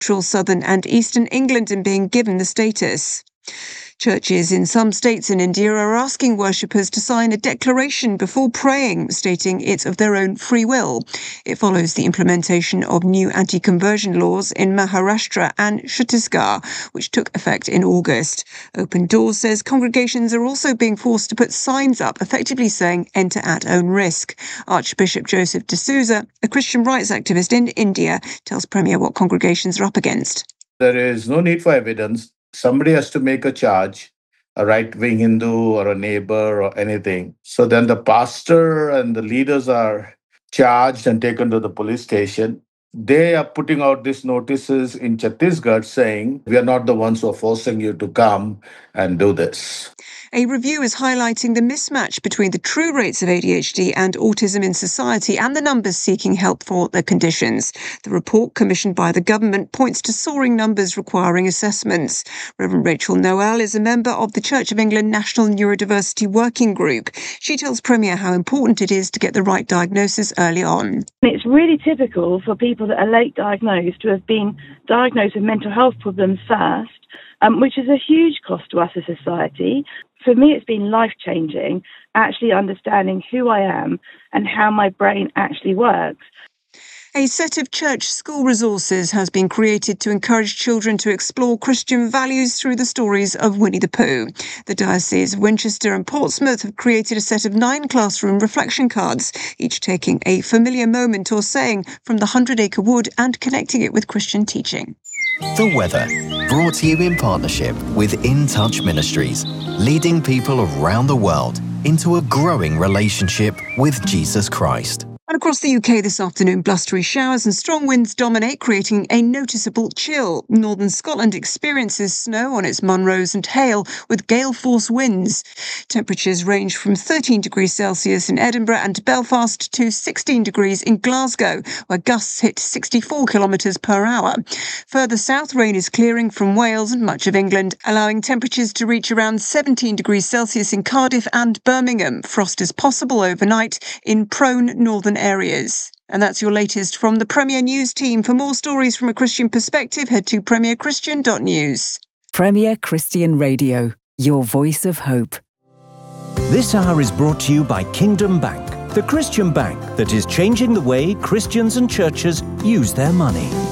central, southern and eastern England and being given the status. Churches in some states in India are asking worshippers to sign a declaration before praying, stating it's of their own free will. It follows the implementation of new anti-conversion laws in Maharashtra and Chhattisgarh, which took effect in August. Open Doors says congregations are also being forced to put signs up, effectively saying enter at own risk. Archbishop Joseph D'Souza, a Christian rights activist in India, tells Premier what congregations are up against. There is no need for evidence. Somebody has to make a charge, a right-wing Hindu or a neighbor or anything. So then the pastor and the leaders are charged and taken to the police station. They are putting out these notices in Chhattisgarh saying, we are not the ones who are forcing you to come and do this. A review is highlighting the mismatch between the true rates of ADHD and autism in society and the numbers seeking help for their conditions. The report, commissioned by the government, points to soaring numbers requiring assessments. Reverend Rachel Noel is a member of the Church of England National Neurodiversity Working Group. She tells Premier how important it is to get the right diagnosis early on. It's really typical for people that are late diagnosed to have been diagnosed with mental health problems first, which is a huge cost to us as a society. For me, it's been life-changing, actually understanding who I am and how my brain actually works. A set of church school resources has been created to encourage children to explore Christian values through the stories of Winnie the Pooh. The Diocese of Winchester and Portsmouth have created a set of 9 classroom reflection cards, each taking a familiar moment or saying from the 100-acre wood and connecting it with Christian teaching. The weather, brought to you in partnership with In Touch Ministries, leading people around the world into a growing relationship with Jesus Christ. And across the UK this afternoon, blustery showers and strong winds dominate, creating a noticeable chill. Northern Scotland experiences snow on its Munros and hail with gale-force winds. Temperatures range from 13 degrees Celsius in Edinburgh and Belfast to 16 degrees in Glasgow, where gusts hit 64 kilometres per hour. Further south, rain is clearing from Wales and much of England, allowing temperatures to reach around 17 degrees Celsius in Cardiff and Birmingham. Frost is possible overnight in prone northern areas. And that's your latest from the Premier News team. For more stories from a Christian perspective, head to premierchristian.news. Premier Christian Radio, your voice of hope. This hour is brought to you by Kingdom Bank, the Christian bank that is changing the way Christians and churches use their money.